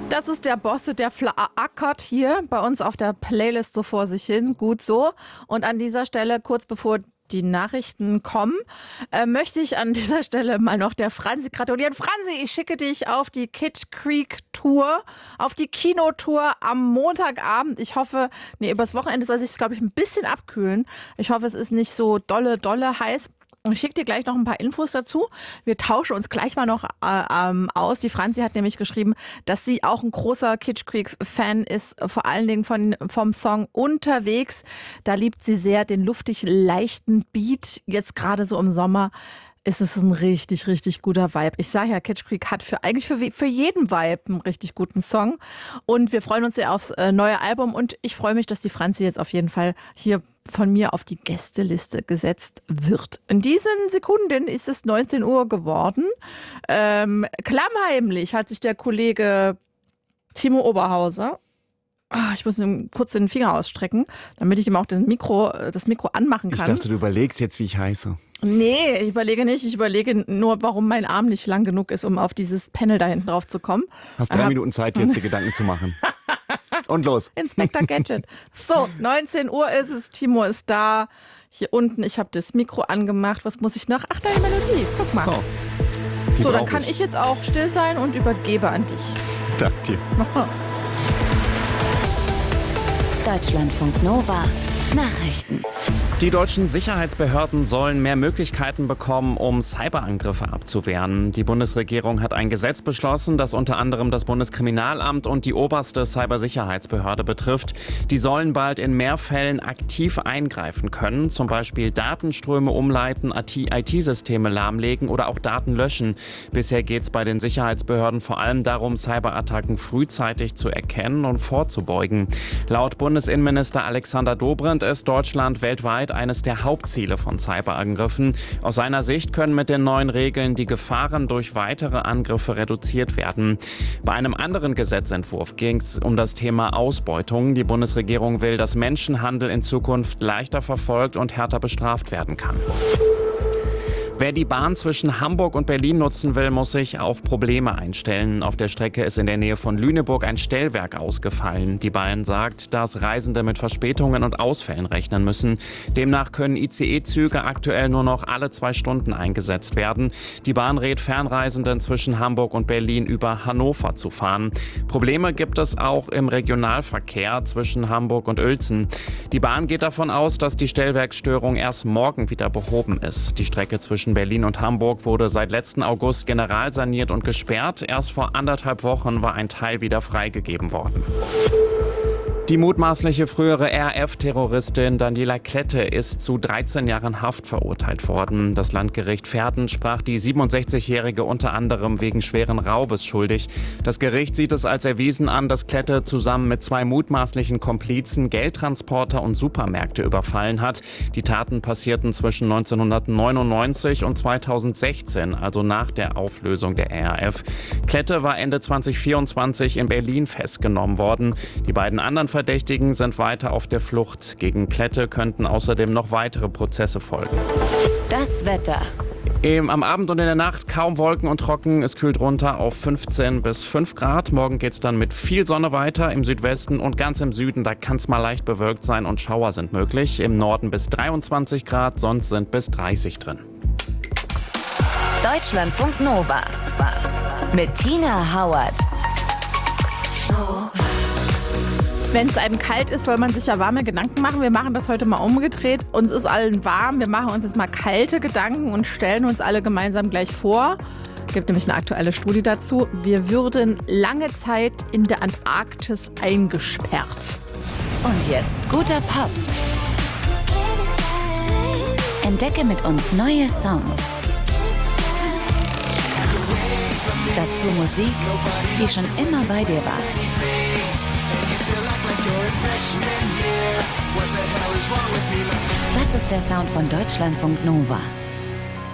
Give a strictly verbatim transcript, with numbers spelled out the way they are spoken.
Das ist der Bosse, der flackert hier bei uns auf der Playlist so vor sich hin. Gut so. Und an dieser Stelle, kurz bevor die Nachrichten kommen, äh, möchte ich an dieser Stelle mal noch der Franzi gratulieren. Franzi, ich schicke dich auf die Kid Creek Tour, auf die Kinotour am Montagabend. Ich hoffe, nee, übers Wochenende soll sich es, glaube ich, ein bisschen abkühlen. Ich hoffe, es ist nicht so dolle, dolle heiß. Ich schicke dir gleich noch ein paar Infos dazu. Wir tauschen uns gleich mal noch äh, ähm, aus. Die Franzi hat nämlich geschrieben, dass sie auch ein großer Kitsch Creek-Fan ist, vor allen Dingen von, vom Song Unterwegs. Da liebt sie sehr den luftig leichten Beat. Jetzt gerade so im Sommer ist es ein richtig, richtig guter Vibe. Ich sage ja, Kitsch Creek hat für eigentlich für, für jeden Vibe einen richtig guten Song. Und wir freuen uns sehr aufs äh, neue Album. Und ich freue mich, dass die Franzi jetzt auf jeden Fall hier von mir auf die Gästeliste gesetzt wird. In diesen Sekunden ist es neunzehn Uhr geworden. Ähm, klammheimlich hat sich der Kollege Timo Oberhauser, ah, ich muss ihm kurz den Finger ausstrecken, damit ich ihm auch das Mikro, das Mikro anmachen kann. Ich dachte, du überlegst jetzt, wie ich heiße. Nee, ich überlege nicht. Ich überlege nur, warum mein Arm nicht lang genug ist, um auf dieses Panel da hinten drauf zu kommen. Hast drei Minuten Zeit, jetzt dir Gedanken zu machen. Und los. Inspektor Gadget. So, neunzehn Uhr ist es, Timo ist da. Hier unten, ich habe das Mikro angemacht. Was muss ich noch? Ach, deine Melodie. Guck mal. So, so dann kann ich. ich jetzt auch still sein und übergebe an dich. Danke dir. Deutschlandfunk Nova Nachrichten. Die deutschen Sicherheitsbehörden sollen mehr Möglichkeiten bekommen, um Cyberangriffe abzuwehren. Die Bundesregierung hat ein Gesetz beschlossen, das unter anderem das Bundeskriminalamt und die oberste Cybersicherheitsbehörde betrifft. Die sollen bald in mehr Fällen aktiv eingreifen können, zum Beispiel Datenströme umleiten, I T-Systeme lahmlegen oder auch Daten löschen. Bisher geht es bei den Sicherheitsbehörden vor allem darum, Cyberattacken frühzeitig zu erkennen und vorzubeugen. Laut Bundesinnenminister Alexander Dobrindt ist Deutschland weltweit eines der Hauptziele von Cyberangriffen. Aus seiner Sicht können mit den neuen Regeln die Gefahren durch weitere Angriffe reduziert werden. Bei einem anderen Gesetzentwurf ging es um das Thema Ausbeutung. Die Bundesregierung will, dass Menschenhandel in Zukunft leichter verfolgt und härter bestraft werden kann. Wer die Bahn zwischen Hamburg und Berlin nutzen will, muss sich auf Probleme einstellen. Auf der Strecke ist in der Nähe von Lüneburg ein Stellwerk ausgefallen. Die Bahn sagt, dass Reisende mit Verspätungen und Ausfällen rechnen müssen. Demnach können I C E-Züge aktuell nur noch alle zwei Stunden eingesetzt werden. Die Bahn rät Fernreisenden zwischen Hamburg und Berlin über Hannover zu fahren. Probleme gibt es auch im Regionalverkehr zwischen Hamburg und Uelzen. Die Bahn geht davon aus, dass die Stellwerksstörung erst morgen wieder behoben ist. Die Strecke zwischen Berlin und Hamburg wurde seit letzten August generalsaniert und gesperrt. Erst vor anderthalb Wochen war ein Teil wieder freigegeben worden. Die mutmaßliche frühere R A F-Terroristin Daniela Klette ist zu dreizehn Jahren Haft verurteilt worden. Das Landgericht Verden sprach die siebenundsechzigjährige unter anderem wegen schweren Raubes schuldig. Das Gericht sieht es als erwiesen an, dass Klette zusammen mit zwei mutmaßlichen Komplizen Geldtransporter und Supermärkte überfallen hat. Die Taten passierten zwischen neunzehnhundertneunundneunzig und zweitausendsechzehn, also nach der Auflösung der R A F. Klette war Ende zweitausendvierundzwanzig in Berlin festgenommen worden. Die beiden anderen Verdächtigen sind weiter auf der Flucht. Gegen Klette könnten außerdem noch weitere Prozesse folgen. Das Wetter. Im, am Abend und in der Nacht kaum Wolken und trocken. Es kühlt runter auf fünfzehn bis fünf Grad. Morgen geht es dann mit viel Sonne weiter. Im Südwesten und ganz im Süden, da kann es mal leicht bewölkt sein und Schauer sind möglich. Im Norden bis dreiundzwanzig Grad, sonst sind bis dreißig drin. Deutschlandfunk Nova mit Tina Hauert. Wenn es einem kalt ist, soll man sich ja warme Gedanken machen. Wir machen das heute mal umgedreht. Uns ist allen warm. Wir machen uns jetzt mal kalte Gedanken und stellen uns alle gemeinsam gleich vor. Es gibt nämlich eine aktuelle Studie dazu. Wir würden lange Zeit in der Antarktis eingesperrt. Und jetzt guter Pop. Entdecke mit uns neue Songs. Dazu Musik, die schon immer bei dir war. Das ist der Sound von Deutschlandfunk Nova.